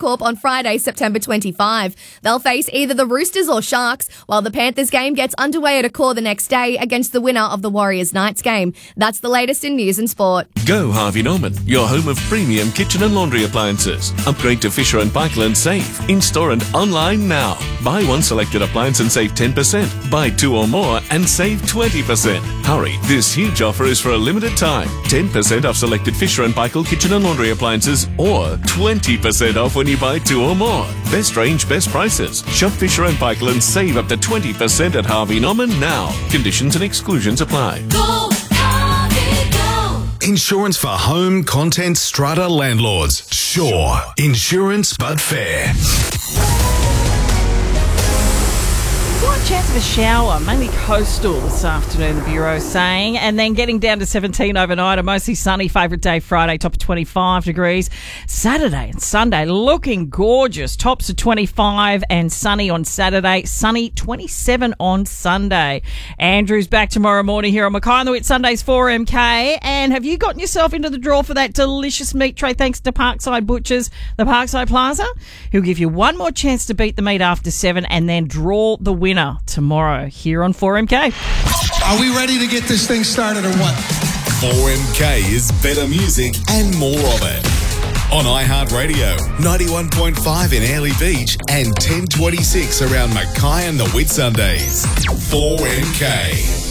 Suncorp on Friday, September 25. They'll face either the Roosters or Sharks, while the Panthers game gets underway at Accor the next day against the winner of the Warriors-Knights game. That's the latest in news and sport. Go Harvey Norman, your home of premium kitchen and laundry appliances. Upgrade to Fisher & Paykel and save. In-store and online now. Buy one selected appliance and save 10%. Buy two or more and save 20%. Hurry, this huge offer is for a limited time. 10% off selected Fisher & Paykel kitchen and laundry appliances or 20% off when you buy two or more. Best range, best prices. Shop Fisher & Paykel and save up to 20% at Harvey Norman now. Conditions and exclusions apply. Go, Harvey, go. Insurance for home, content, strata landlords. Sure. Insurance but fair. Slight chance of a shower, mainly coastal this afternoon, the Bureau is saying, and then getting down to 17 overnight. A mostly sunny, favourite day Friday, top of 25 degrees. Saturday and Sunday looking gorgeous, tops of 25 and sunny on Saturday, sunny 27 on Sunday. Andrew's back tomorrow morning here on Mackay and the Wit Sundays 4MK. And have you gotten yourself into the draw for that delicious meat tray thanks to Parkside Butchers, the Parkside Plaza? Who'll give you one more chance to beat the meat after 7 and then draw the winner tomorrow here on 4MK. Are we ready to get this thing started or what? 4MK is better music and more of it. On iHeartRadio, 91.5 in Airlie Beach and 1026 around Mackay and the Whit Sundays. 4MK.